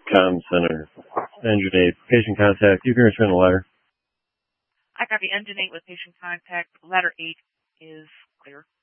comm center. Engine 8, patient contact. You can return the letter. I copy Engine 8 with patient contact. Letter 8 is clear.